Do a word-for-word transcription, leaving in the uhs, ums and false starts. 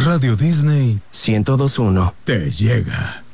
Radio Disney ciento dos punto uno te llega.